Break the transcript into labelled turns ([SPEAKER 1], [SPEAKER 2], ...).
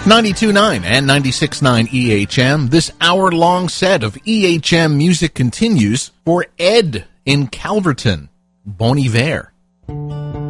[SPEAKER 1] 92.9 and 96.9 EHM. This hour-long set of EHM music continues for Ed in Calverton, Bon Iver.